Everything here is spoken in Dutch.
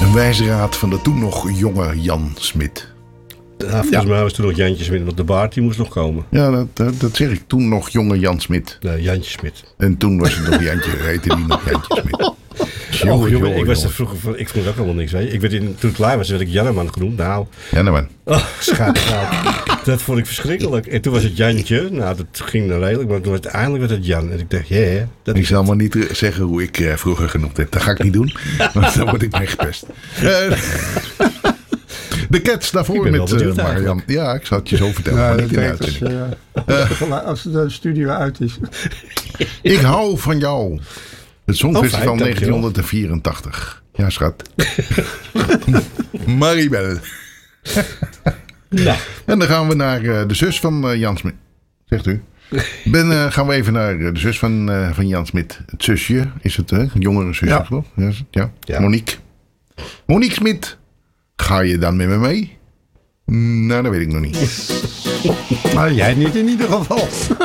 Een wijze raad van de toen nog jonge Jan Smit. Volgens mij was toen nog Jantje Smit. Want de baard die moest nog komen. Ja, dat zeg ik. Toen nog jonge Jan Smit. Nee, Jantje Smit. En toen was het nog Jantje. Heette die nog Jantje Smit. Jongen, ik was er vroeger van. Ik vond ook helemaal niks. Weet je. Toen ik klaar was, werd ik Janneman genoemd. Nou. Janneman. Dat vond ik verschrikkelijk. En toen was het Jantje. Nou, dat ging dan redelijk. Maar toen was het eindelijk werd het Jan. En ik dacht, ik zal maar niet zeggen hoe ik vroeger genoemd heb. Dat ga ik niet doen. Want dan word ik mee gepest. De Cats daarvoor met Marian. Ja, ik zal het je zo vertellen. Ja, maar niet in de uitzending. Als de studio uit is. Ik hou van jou. Het Songfestival 1984. Dankjewel. Ja, schat. Maribel. Nou. En dan gaan we naar de zus van Jan Smit. Zegt u? Gaan we even naar de zus van Jan Smit. Het zusje is het, hè? Een jongere zusje, toch? Ja. Monique. Monique Smit. Ga je dan met me mee? Nou, dat weet ik nog niet. Maar jij niet in ieder geval.